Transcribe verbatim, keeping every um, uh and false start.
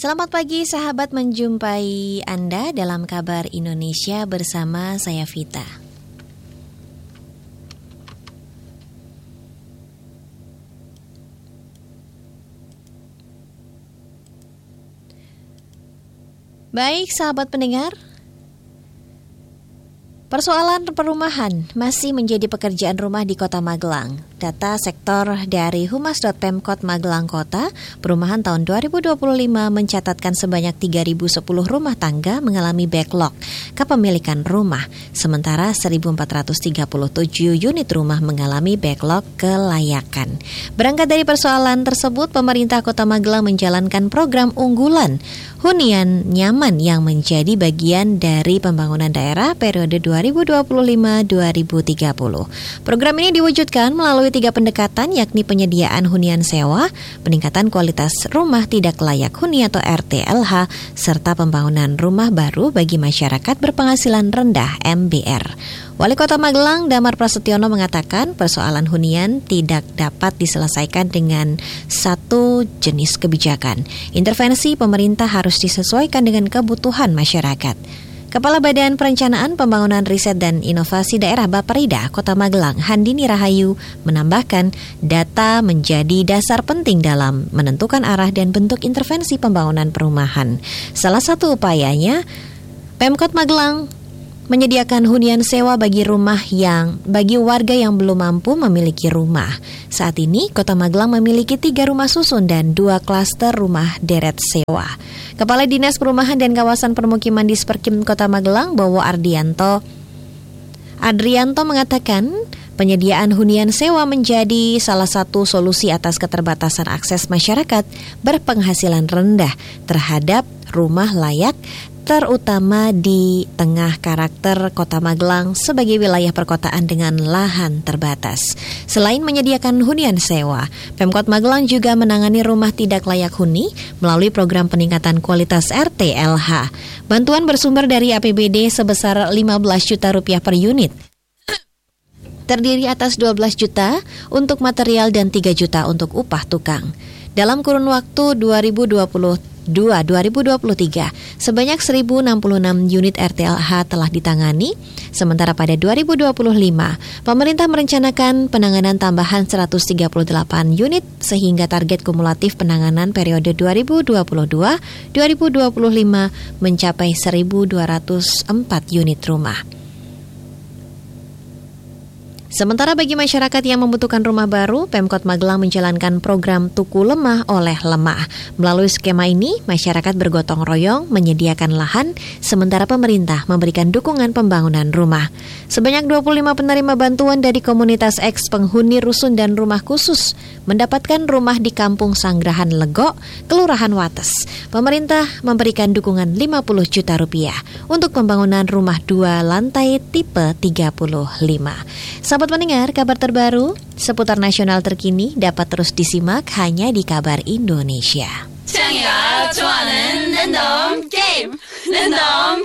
Selamat pagi sahabat, menjumpai Anda dalam Kabar Indonesia bersama saya Vita. Baik sahabat pendengar, persoalan perumahan masih menjadi pekerjaan rumah di Kota Magelang. Data sektor dari humas dot pemkot Magelang Kota, perumahan tahun dua ribu dua puluh lima mencatatkan sebanyak tiga ribu sepuluh rumah tangga mengalami backlog kepemilikan rumah, sementara seribu empat ratus tiga puluh tujuh unit rumah mengalami backlog kelayakan. Berangkat dari persoalan tersebut, pemerintah Kota Magelang menjalankan program unggulan hunian nyaman yang menjadi bagian dari pembangunan daerah periode dua ribu dua puluh lima sampai dua ribu tiga puluh. Program ini diwujudkan melalui tiga pendekatan, yakni penyediaan hunian sewa, peningkatan kualitas rumah tidak layak huni atau R T L H, serta pembangunan rumah baru bagi masyarakat berpenghasilan rendah M B R. Wali Kota Magelang Damar Prasetyono mengatakan persoalan hunian tidak dapat diselesaikan dengan satu jenis kebijakan. Intervensi pemerintah harus disesuaikan dengan kebutuhan masyarakat. Kepala Badan Perencanaan Pembangunan Riset dan Inovasi Daerah Bapperida Kota Magelang, Handini Rahayu, menambahkan data menjadi dasar penting dalam menentukan arah dan bentuk intervensi pembangunan perumahan. Salah satu upayanya, Pemkot Magelang menyediakan hunian sewa bagi rumah yang bagi warga yang belum mampu memiliki rumah. Saat ini, Kota Magelang memiliki tiga rumah susun dan dua klaster rumah deret sewa. Kepala Dinas Perumahan dan Kawasan Permukiman Disperkim Kota Magelang, Bowo Ardianto Adrianto mengatakan penyediaan hunian sewa menjadi salah satu solusi atas keterbatasan akses masyarakat berpenghasilan rendah terhadap rumah layak, terutama di tengah karakter Kota Magelang sebagai wilayah perkotaan dengan lahan terbatas. Selain menyediakan hunian sewa, Pemkot Magelang juga menangani rumah tidak layak huni melalui program peningkatan kualitas R T L H. Bantuan bersumber dari A P B D sebesar lima belas juta rupiah per unit, terdiri atas dua belas juta untuk material dan tiga juta untuk upah tukang. Dalam kurun waktu dua ribu dua puluh dua sampai dua ribu dua puluh tiga, sebanyak seribu enam puluh enam unit R T L H telah ditangani, sementara pada dua ribu dua puluh lima, pemerintah merencanakan penanganan tambahan seratus tiga puluh delapan unit sehingga target kumulatif penanganan periode dua ribu dua puluh dua sampai dua ribu dua puluh lima mencapai seribu dua ratus empat unit rumah. Sementara bagi masyarakat yang membutuhkan rumah baru, Pemkot Magelang menjalankan program Tuku Lemah Oleh Lemah. Melalui skema ini, masyarakat bergotong royong menyediakan lahan, sementara pemerintah memberikan dukungan pembangunan rumah. Sebanyak dua puluh lima penerima bantuan dari komunitas eks penghuni rusun dan rumah khusus mendapatkan rumah di Kampung Sanggrahan Lego, Kelurahan Wates. Pemerintah memberikan dukungan lima puluh juta rupiah untuk pembangunan rumah dua lantai tipe tiga puluh lima. Sahabat pendengar, kabar terbaru seputar nasional terkini dapat terus disimak hanya di Kabar Indonesia.